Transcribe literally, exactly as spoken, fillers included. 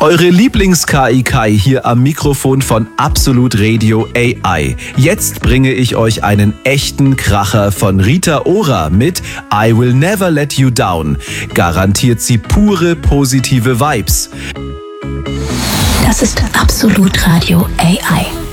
Eure Lieblings-K I Kai hier am Mikrofon von Absolut Radio A I. Jetzt bringe ich euch einen echten Kracher von Rita Ora mit I Will Never Let You Down. Garantiert sie pure positive Vibes. Das ist Absolut Radio A I.